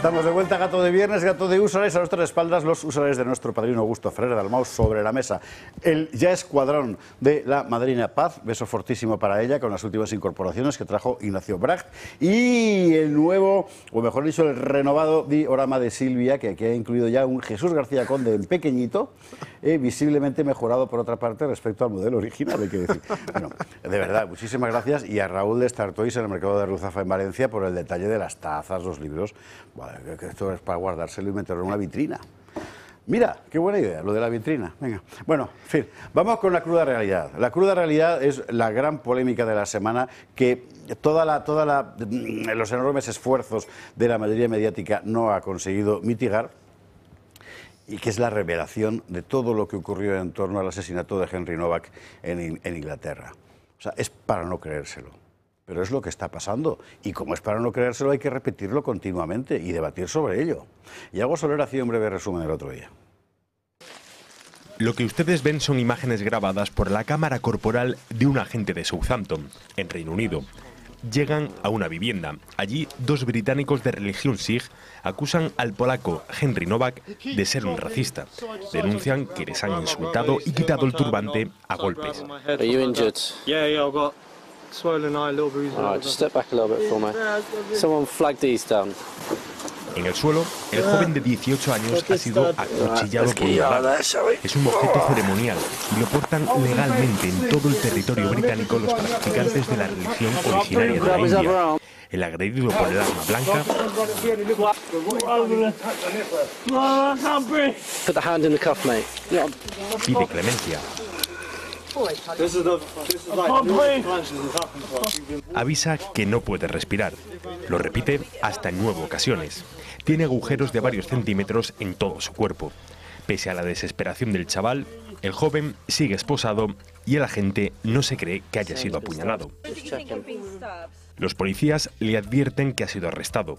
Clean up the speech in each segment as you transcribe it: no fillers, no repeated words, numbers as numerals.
Estamos de vuelta, Gato de Viernes, Gato de Húsares. A nuestras espaldas los húsares de nuestro padrino Augusto Ferrer Dalmau sobre la mesa. El ya escuadrón de la madrina Paz, beso fortísimo para ella, con las últimas incorporaciones que trajo Ignacio Bracht. Y el nuevo, o mejor dicho, el renovado diorama de Silvia, que ha incluido ya un Jesús García Conde en pequeñito, visiblemente mejorado por otra parte respecto al modelo original, hay que decir. Bueno, de verdad, muchísimas gracias. Y a Raúl de Startoys en el mercado de Ruzafa en Valencia por el detalle de las tazas, los libros. Bueno, que esto es para guardárselo y meterlo en una vitrina. Mira, qué buena idea, lo de la vitrina. Venga. Bueno, en fin, vamos con la cruda realidad. La cruda realidad es la gran polémica de la semana que los enormes esfuerzos de la mayoría mediática no ha conseguido mitigar, y que es la revelación de todo lo que ocurrió en torno al asesinato de Henry Novak en Inglaterra. O sea, es para no creérselo. Pero es lo que está pasando, y como es para no creérselo hay que repetirlo continuamente y debatir sobre ello. Y hago Soler hacía un breve resumen el otro día. Lo que ustedes ven son imágenes grabadas por la cámara corporal de un agente de Southampton, en Reino Unido. Llegan a una vivienda. Allí, dos británicos de religión Sikh acusan al polaco Henry Novak de ser un racista. Denuncian que les han insultado y quitado el turbante a golpes. En el suelo, el joven de 18 años ha sido acuchillado por una bala. Es un objeto ceremonial y lo portan legalmente en todo el territorio británico los practicantes de la religión originaria de la India. El agredido por el arma blanca pide clemencia. Avisa que no puede respirar. Lo repite hasta en 9 ocasiones. Tiene agujeros de varios centímetros en todo su cuerpo. Pese a la desesperación del chaval, el joven sigue esposado y el agente no se cree que haya sido apuñalado. Los policías le advierten que ha sido arrestado.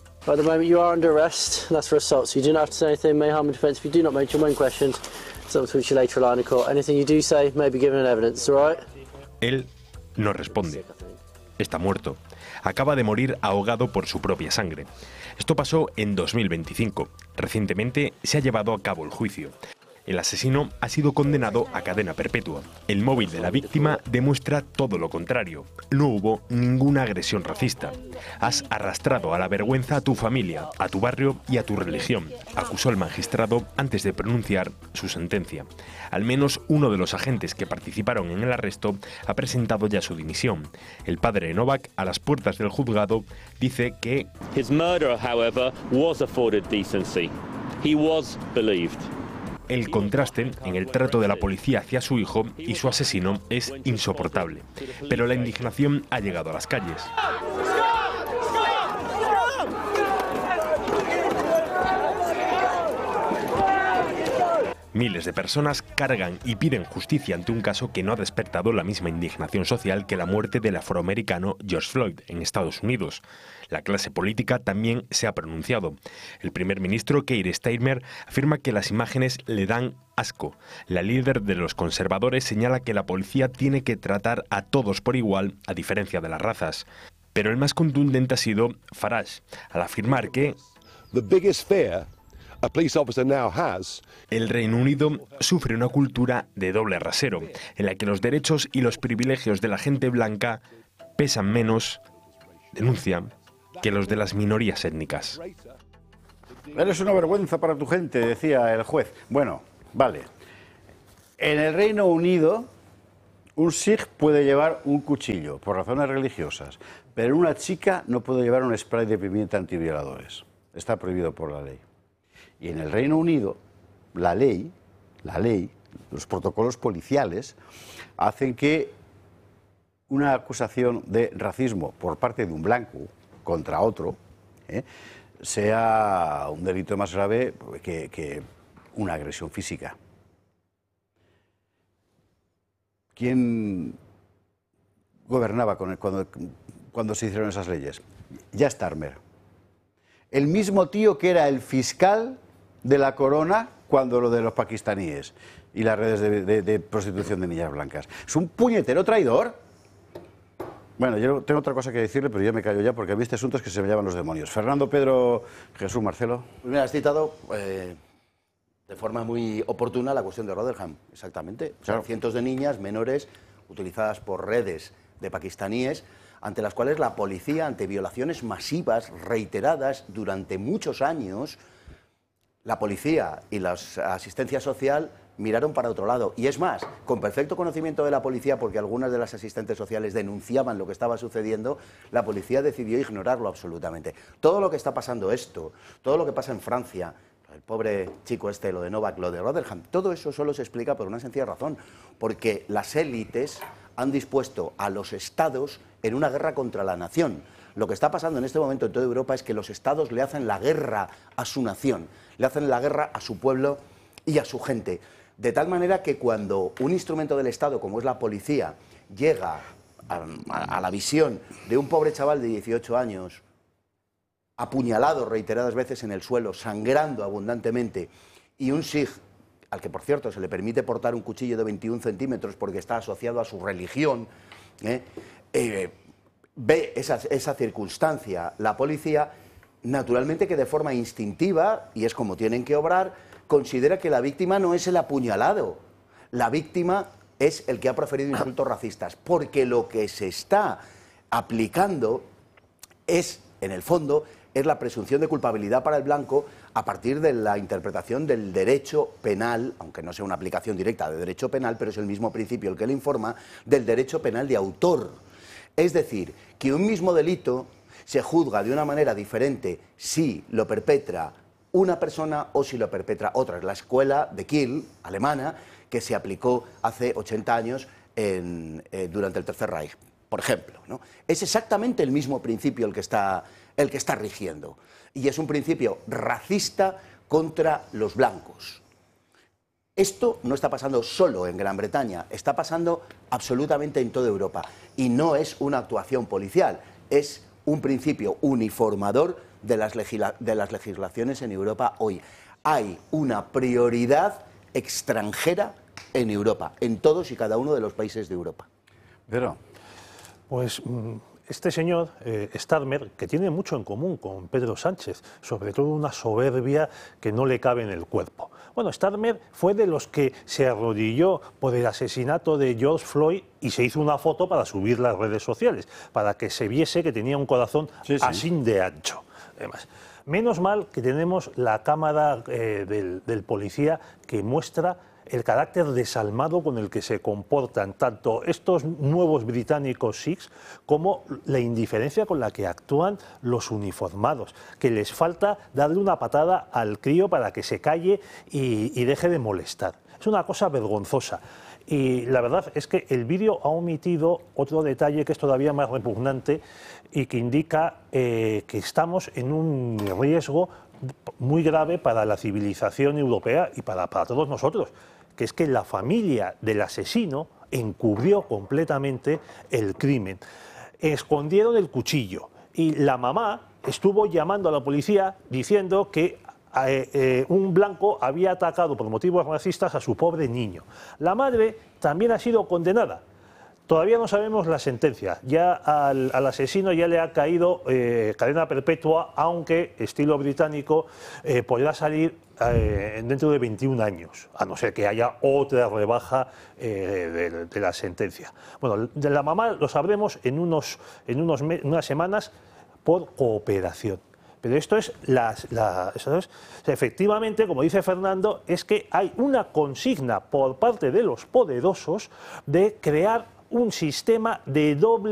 Él no responde. Está muerto. Acaba de morir ahogado por su propia sangre. Esto pasó en 2025. Recientemente se ha llevado a cabo el juicio. El asesino ha sido condenado a cadena perpetua. El móvil de la víctima demuestra todo lo contrario. No hubo ninguna agresión racista. Has arrastrado a la vergüenza a tu familia, a tu barrio y a tu religión, acusó el magistrado antes de pronunciar su sentencia. Al menos uno de los agentes que participaron en el arresto ha presentado ya su dimisión. El padre de Novak, a las puertas del juzgado, dice que his murderer, however, was afforded decency. He was believed. El contraste en el trato de la policía hacia su hijo y su asesino es insoportable, pero la indignación ha llegado a las calles. Miles de personas cargan y piden justicia ante un caso que no ha despertado la misma indignación social que la muerte del afroamericano George Floyd en Estados Unidos. La clase política también se ha pronunciado. El primer ministro Keir Starmer afirma que las imágenes le dan asco. La líder de los conservadores señala que la policía tiene que tratar a todos por igual, a diferencia de las razas. Pero el más contundente ha sido Farage, al afirmar que el Reino Unido sufre una cultura de doble rasero, en la que los derechos y los privilegios de la gente blanca pesan menos, denuncia, que los de las minorías étnicas. Eres una vergüenza para tu gente, decía el juez. Bueno, vale. En el Reino Unido, un sikh puede llevar un cuchillo por razones religiosas, pero una chica no puede llevar un spray de pimienta antivioladores. Está prohibido por la ley. Y en el Reino Unido, la ley, los protocolos policiales, hacen que una acusación de racismo por parte de un blanco contra otro sea un delito más grave que una agresión física. ¿Quién gobernaba cuando se hicieron esas leyes? Ya Starmer. El mismo tío que era el fiscal de la corona cuando lo de los pakistaníes y las redes de prostitución de niñas blancas. Es un puñetero traidor. Bueno, yo tengo otra cosa que decirle, pero yo me callo ya porque a mí este asunto es que se me llaman los demonios. Fernando, Pedro, Jesús, Marcelo. Pues mira, has citado de forma muy oportuna la cuestión de Rotherham, exactamente. O sea, Claro. cientos de niñas menores utilizadas por redes de pakistaníes, ante las cuales la policía, ante violaciones masivas, reiteradas durante muchos años, la policía y la asistencia social miraron para otro lado. Y es más, con perfecto conocimiento de la policía, porque algunas de las asistentes sociales denunciaban lo que estaba sucediendo, la policía decidió ignorarlo absolutamente. Todo lo que está pasando esto, todo lo que pasa en Francia, el pobre chico este, lo de Novak, lo de Rotherham, todo eso solo se explica por una sencilla razón, porque las élites han dispuesto a los estados en una guerra contra la nación. Lo que está pasando en este momento en toda Europa es que los estados le hacen la guerra a su nación, le hacen la guerra a su pueblo y a su gente. De tal manera que cuando un instrumento del Estado, como es la policía, llega a la visión de un pobre chaval de 18 años, apuñalado reiteradas veces en el suelo, sangrando abundantemente, y un sikh, al que por cierto se le permite portar un cuchillo de 21 centímetros porque está asociado a su religión, ve esa circunstancia, la policía, naturalmente que de forma instintiva, y es como tienen que obrar, considera que la víctima no es el apuñalado, la víctima es el que ha proferido insultos racistas, porque lo que se está aplicando es, en el fondo, es la presunción de culpabilidad para el blanco a partir de la interpretación del derecho penal, aunque no sea una aplicación directa de derecho penal, pero es el mismo principio el que le informa, del derecho penal de autor. Es decir, que un mismo delito se juzga de una manera diferente si lo perpetra una persona o si lo perpetra otra. Es la escuela de Kiel, alemana, que se aplicó hace 80 años durante el Tercer Reich, por ejemplo, ¿no? Es exactamente el mismo principio el que está rigiendo. Y es un principio racista contra los blancos. Esto no está pasando solo en Gran Bretaña, está pasando absolutamente en toda Europa. Y no es una actuación policial, es un principio uniformador de las legislaciones en Europa hoy. Hay una prioridad extranjera en Europa, en todos y cada uno de los países de Europa. Pero Pues este señor, Starmer, que tiene mucho en común con Pedro Sánchez, sobre todo una soberbia que no le cabe en el cuerpo. Bueno, Starmer fue de los que se arrodilló por el asesinato de George Floyd y se hizo una foto para subir las redes sociales, para que se viese que tenía un corazón así de ancho. Además, menos mal que tenemos la cámara del policía que muestra el carácter desalmado con el que se comportan tanto estos nuevos británicos sikhs como la indiferencia con la que actúan los uniformados, que les falta darle una patada al crío para que se calle y deje de molestar. Es una cosa vergonzosa. Y la verdad es que el vídeo ha omitido otro detalle que es todavía más repugnante y que indica que estamos en un riesgo muy grave para la civilización europea y para todos nosotros, que es que la familia del asesino encubrió completamente el crimen. Escondieron el cuchillo y la mamá estuvo llamando a la policía diciendo que un blanco había atacado por motivos racistas a su pobre niño. La madre también ha sido condenada. Todavía no sabemos la sentencia. Ya al asesino ya le ha caído cadena perpetua, aunque estilo británico podrá salir dentro de 21 años, a no ser que haya otra rebaja de la sentencia. Bueno, de la mamá lo sabremos en unas semanas por cooperación. Pero esto es, efectivamente, como dice Fernando, es que hay una consigna por parte de los poderosos de crear un sistema de doble